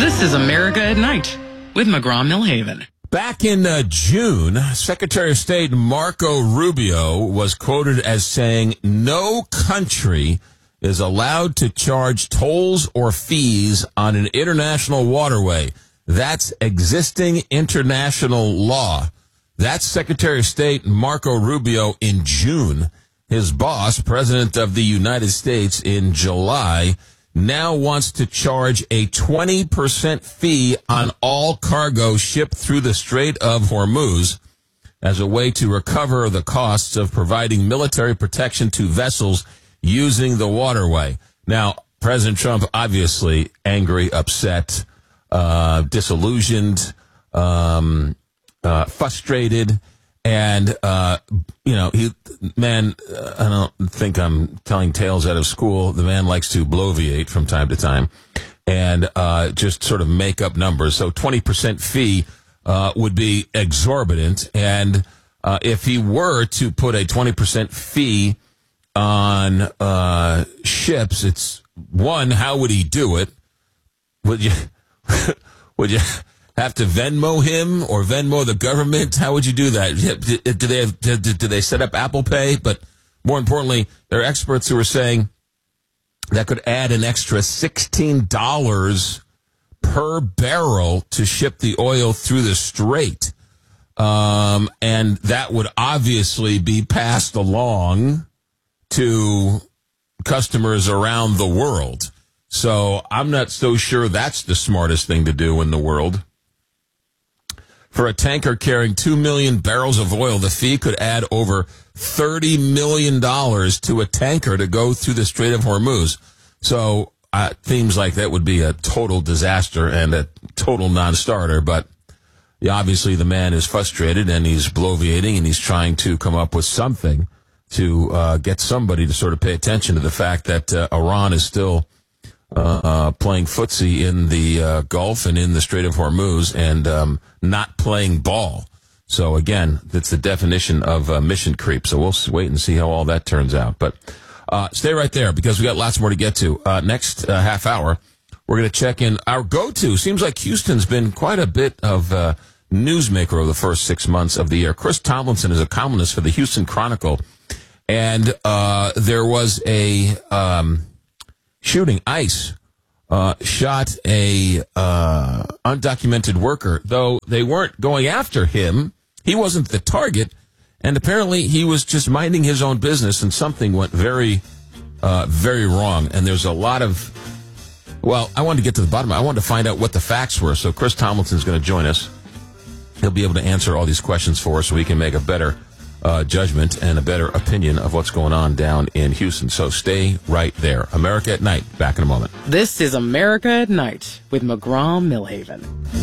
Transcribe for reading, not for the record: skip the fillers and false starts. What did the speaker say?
This is America at Night with McGraw-Milhaven. Back in June, Secretary of State Marco Rubio was quoted as saying, "No country is allowed to charge tolls or fees on an international waterway. That's existing international law." That's Secretary of State Marco Rubio in June. His boss, President of the United States, in July, now wants to charge a 20% fee on all cargo shipped through the Strait of Hormuz as a way to recover the costs of providing military protection to vessels using the waterway. Now, President Trump, obviously angry, upset, disillusioned, frustrated, and, I don't think I'm telling tales out of school. The man likes to bloviate from time to time and just sort of make up numbers. So 20% fee would be exorbitant. And if he were to put a 20% fee on ships, it's one, how would he do it? Would you have to Venmo him or Venmo the government? How would you do that? Do they set up Apple Pay? But more importantly, there are experts who are saying that could add an extra $16 per barrel to ship the oil through the strait. And that would obviously be passed along to customers around the world. So I'm not so sure that's the smartest thing to do in the world. For a tanker carrying 2 million barrels of oil, the fee could add over $30 million to a tanker to go through the Strait of Hormuz. So themes like that would be a total disaster and a total non-starter. But obviously the man is frustrated and he's bloviating and he's trying to come up with something to get somebody to sort of pay attention to the fact that Iran is still playing footsie in the Gulf and in the Strait of Hormuz and not playing ball. So, again, that's the definition of mission creep. So we'll wait and see how all that turns out. But stay right there because we got lots more to get to. Next half hour, we're going to check in our go-to. Seems like Houston's been quite a bit of newsmaker over the first 6 months of the year. Chris Tomlinson is a columnist for the Houston Chronicle. And there was a shooting. ICE shot a undocumented worker, though they weren't going after him. He wasn't the target, and apparently he was just minding his own business, and something went very, very wrong. And there's a lot of, well, I wanted to get to the bottom. I wanted to find out what the facts were. So Chris Tomlinson's going to join us. He'll be able to answer all these questions for us so we can make a better judgment and a better opinion of what's going on down in Houston. So stay right there. America at Night. Back in a moment. This is America at Night with McGraw-Milhaven.